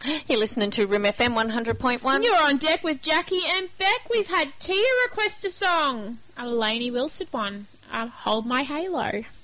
You're listening to Room FM 100.1. You're on deck with Jackie and Beck. We've had Tia request a song, a Lainey Wilson one, Hold My Halo.